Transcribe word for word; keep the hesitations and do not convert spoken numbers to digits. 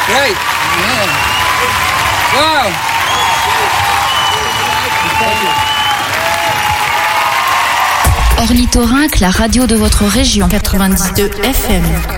Great. Yeah. Wow. Ornithorynque, la radio de votre région, quatre-vingt-dix-deux F M.